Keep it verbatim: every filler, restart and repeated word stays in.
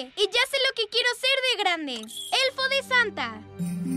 grande. Y ya sé lo que quiero ser de grande. Elfo de Santa.